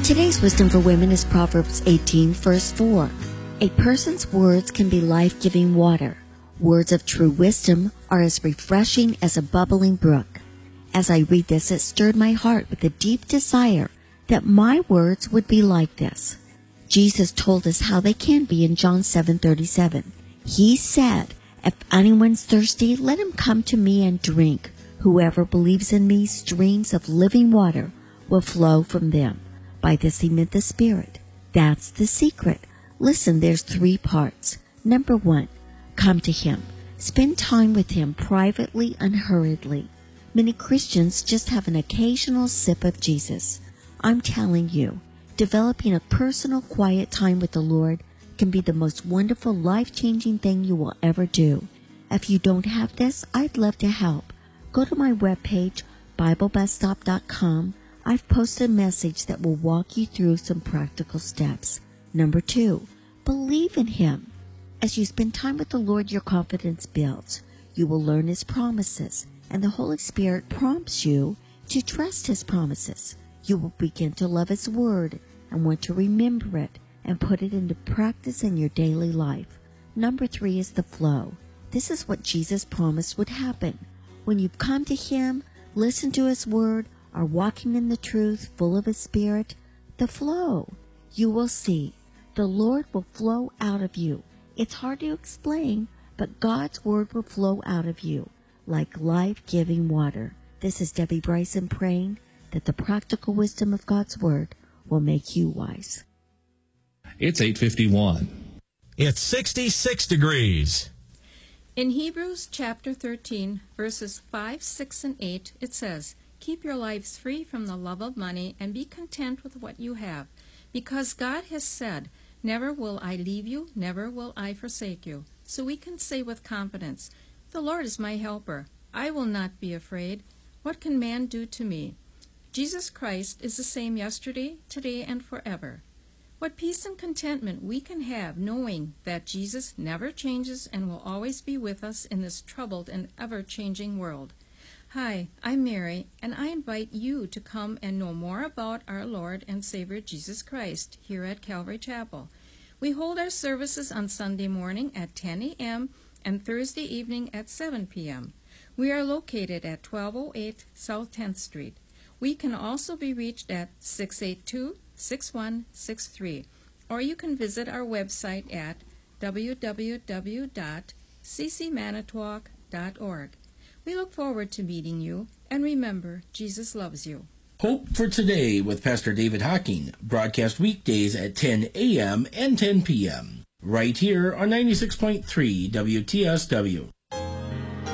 Today's wisdom for women is Proverbs 18, verse 4. A person's words can be life-giving water. Words of true wisdom are as refreshing as a bubbling brook. As I read this, it stirred my heart with a deep desire that my words would be like this. Jesus told us how they can be in John 7:37. He said, "If anyone's thirsty, let him come to me and drink. Whoever believes in me, streams of living water will flow from them." By this he meant the Spirit. That's the secret. Listen, there's 3 parts. Number 1, come to him. Spend time with him privately, unhurriedly. Many Christians just have an occasional sip of Jesus. I'm telling you, developing a personal, quiet time with the Lord can be the most wonderful, life-changing thing you will ever do. If you don't have this, I'd love to help. Go to my webpage, BibleBusStop.com. I've posted a message that will walk you through some practical steps. Number 2, believe in him. As you spend time with the Lord, your confidence builds. You will learn his promises, and the Holy Spirit prompts you to trust his promises. You will begin to love his word and want to remember it and put it into practice in your daily life. Number 3 is the flow. This is what Jesus promised would happen. When you come to him, listen to his word, are walking in the truth, full of his Spirit, the flow. You will see. The Lord will flow out of you. It's hard to explain, but God's word will flow out of you like life-giving water. This is Debbie Bryson praying that the practical wisdom of God's word will make you wise. It's 8:51. It's 66 degrees. In Hebrews chapter 13, verses 5, 6, and 8, it says, "Keep your lives free from the love of money and be content with what you have, because God has said, 'Never will I leave you, never will I forsake you.'" So we can say with confidence, "The Lord is my helper. I will not be afraid. What can man do to me?" Jesus Christ is the same yesterday, today, and forever. What peace and contentment we can have knowing that Jesus never changes and will always be with us in this troubled and ever-changing world. Hi, I'm Mary, and I invite you to come and know more about our Lord and Savior Jesus Christ here at Calvary Chapel. We hold our services on Sunday morning at 10 a.m. and Thursday evening at 7 p.m. We are located at 1208 South 10th Street. We can also be reached at 682-6163, or you can visit our website at www.ccmanitowoc.org. We look forward to meeting you, and remember, Jesus loves you. Hope for Today with Pastor David Hocking, broadcast weekdays at 10 a.m. and 10 p.m. right here on 96.3 WTSW.